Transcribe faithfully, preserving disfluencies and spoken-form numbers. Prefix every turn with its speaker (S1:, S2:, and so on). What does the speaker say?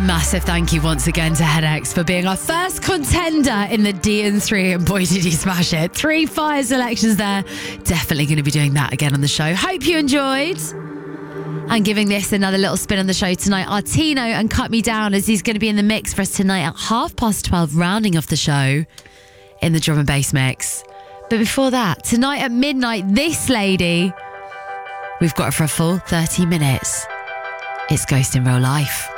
S1: massive thank you once again to Headaches for being our first contender in the D and three, and boy did he smash it. Three fire selections there. Definitely going to be doing that again on the show. Hope you enjoyed. And giving this another little spin on the show tonight, Artino and Cut Me Down, as he's going to be in the mix for us tonight at half past twelve, rounding off the show in the drum and bass mix. But before that, tonight at midnight, this lady, we've got her for a full thirty minutes. It's Ghost in Real Life.